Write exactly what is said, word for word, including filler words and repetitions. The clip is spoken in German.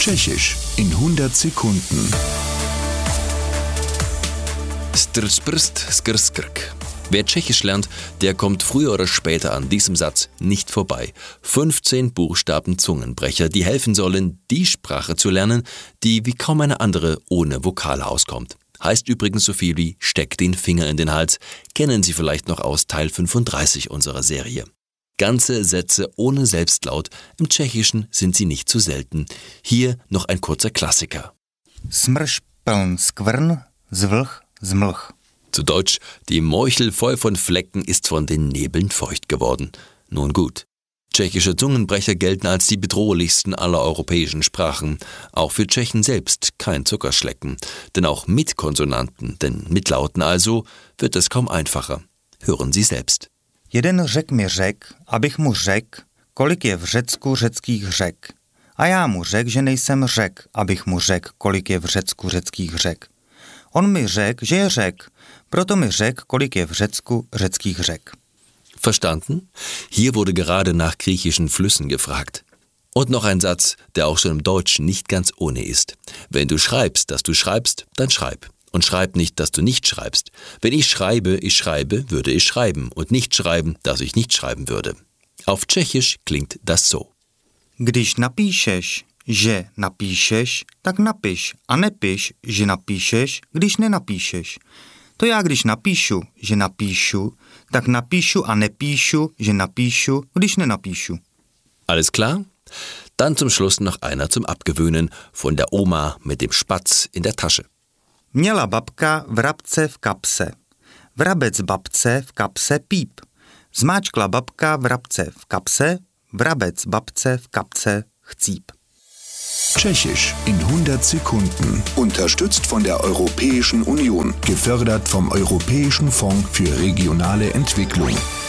Tschechisch in hundert Sekunden. Strsprst, skrskrk. Wer Tschechisch lernt, der kommt früher oder später an diesem Satz nicht vorbei. fünfzehn Buchstaben Zungenbrecher, die helfen sollen, die Sprache zu lernen, die wie kaum eine andere ohne Vokale auskommt. Heißt übrigens so viel wie steck den Finger in den Hals, kennen Sie vielleicht noch aus Teil fünfunddreißig unserer Serie. Ganze Sätze ohne Selbstlaut, im Tschechischen sind sie nicht zu selten. Hier noch ein kurzer Klassiker. Smrš pln skvrn, zvlh, zmlh. Zu Deutsch, die Meuchel voll von Flecken ist von den Nebeln feucht geworden. Nun gut. Tschechische Zungenbrecher gelten als die bedrohlichsten aller europäischen Sprachen. Auch für Tschechen selbst kein Zuckerschlecken. Denn auch mit Konsonanten, denn mit Lauten also, wird es kaum einfacher. Hören Sie selbst. Jeden Řek mi řek, abych mu řek, kolik je v Řecku řeckých řek. A já mu řek, že nejsem řek, abych mu řek, kolik je v Řecku řeckých řek. On mi řek, že je řek, proto mi řek, kolik je v Řecku řeckých řek. Verstanden? Hier wurde gerade nach griechischen Flüssen gefragt. Und noch ein Satz, der auch schon im Deutschen nicht ganz ohne ist. Wenn du schreibst, dass du schreibst, dann schreib. Und schreib nicht, dass du nicht schreibst. Wenn ich schreibe, ich schreibe, würde ich schreiben. Und nicht schreiben, dass ich nicht schreiben würde. Auf Tschechisch klingt das so. Když napíšeš, že napíšeš, tak napiš a nepiš, že napíšeš, když nenapíšeš. To já, když napíšu, že napíšu, tak napíšu a nepíšu, že napíšu, když nenapíšu. Alles klar? Dann zum Schluss noch einer zum Abgewöhnen von der Oma mit dem Spatz in der Tasche. Měla babka vrabce v kapse. Vrabec babce v kapse píp. Zmáčkla babka vrabce v kapse, vrabec babce v kapse chcíp. Tschechisch in hundert Sekunden. Unterstützt von der Europäischen Union. Gefördert vom Europäischen Fonds für regionale Entwicklung.